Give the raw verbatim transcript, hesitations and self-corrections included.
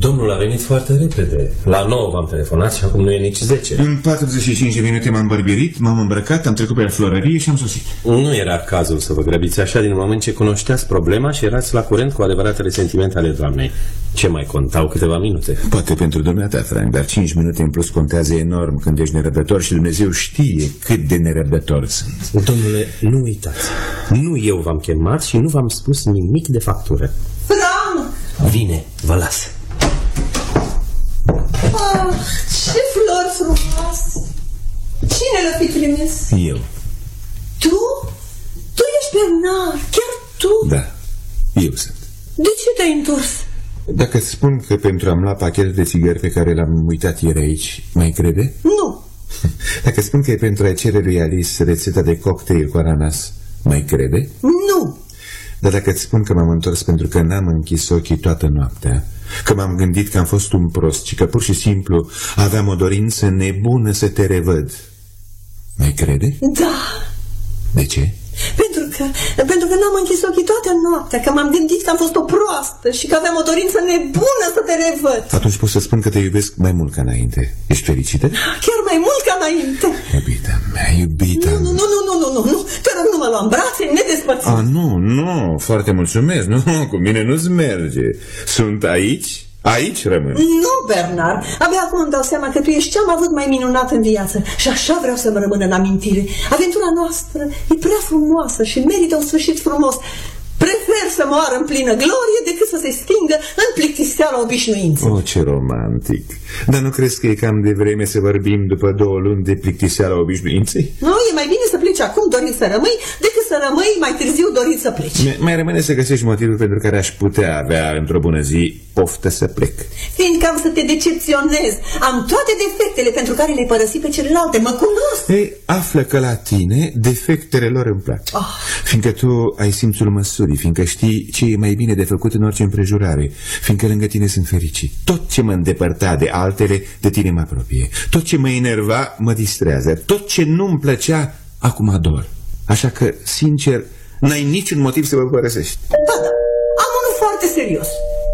Domnul a venit foarte repede. La nouă v-am telefonat și acum nu e nici zece. În patruzeci și cinci de minute m-am bărbierit, m-am îmbrăcat, am trecut pe florărie și am sosit. Nu era cazul să vă grăbiți așa din moment ce cunoșteați problema și erați la curent cu adevăratele sentimente ale doamnei. Ce mai contau câteva minute? Poate pentru dumneata, Frank, dar cinci minute în plus contează enorm când ești nerăbdător și Dumnezeu știe cât de nerăbdător sunt. Domnule, nu uitați. Nu eu v-am chemat și nu v-am spus nimic de factură. Frank! Vine, vă las. Ah, ce flori frumoase! Cine l-a fi trimis? Eu. Tu? Tu ești Bernard, chiar tu? Da, eu sunt. De ce te-ai întors? Dacă îți spun că pentru a-mi lua pachetul de țigări pe care l-am uitat ieri aici, mai crede? Nu. Dacă spun că e pentru a cere lui Alice rețeta de cocktail cu ananas, mai crede? Nu. Dar dacă îți spun că m-am întors pentru că n-am închis ochii toată noaptea, că m-am gândit că am fost un prost și că pur și simplu aveam o dorință nebună să te revăd, mai crede? Da. De ce? Pentru că, pentru că n-am închis ochii toată noaptea, că m-am gândit că am fost o proastă și că aveam o dorință nebună să te revăd. Atunci pot să spun că te iubesc mai mult ca înainte. Ești fericită? Chiar mai mult ca înainte. Iubita mea, iubita Nu, nu, nu, nu, nu, nu, nu. Te rog, nu mă lua în brațe, ne despărțim. Ah, nu, nu, foarte mulțumesc. Nu, cu mine nu-ți merge. Sunt aici, aici rămân. Nu, Bernard, abia acum îmi dau seama că tu ești ce am avut mai minunat în viață și așa vreau să-mi rămână în amintire. Aventura noastră e prea frumoasă și merită un sfârșit frumos. Prefer să moară în plină glorie decât să se stingă în plictiseala obișnuință. Oh, ce romantic. Dar nu crezi că e cam de vreme să vorbim după două luni de plictiseala obișnuinței? Nu, e mai bine să pleci acum dorit să rămâi decât să rămâi mai târziu dorit să pleci. Mai rămâne să găsești motivul pentru care aș putea avea într-o bună zi poftă să plec. Fiindcă am să te decepționez. Am toate defectele pentru care le-ai părăsit pe celelalte. Mă cunosc. Ei, află că la tine defectele lor îmi plac. Oh. Fiindcă tu ai simțul măsurii, fiindcă știi ce e mai bine de făcut în orice împrejurare, fiindcă lângă tine sunt fericit. Tot ce mă îndepărta de altele, de tine mă apropie. Tot ce mă enerva, mă distrează. Tot ce nu-mi plăcea, acum ador. Așa că, sincer, n-ai niciun motiv să mă părăsești. Da, da. Am unul foarte serios.